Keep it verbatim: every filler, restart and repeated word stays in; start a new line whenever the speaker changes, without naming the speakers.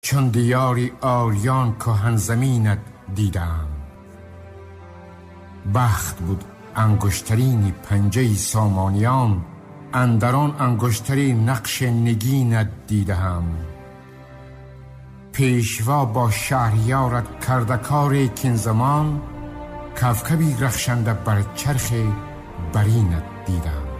چون دیاری آریان کهن زمینت دیدم. بخت بود انگشترین پنجه سامانیان، اندران انگشتری نقش نگینت دیدم. پیشوا با شهریارت کرده کار کین زمان، کوکبی رخشنده بر چرخ برینت دیدم.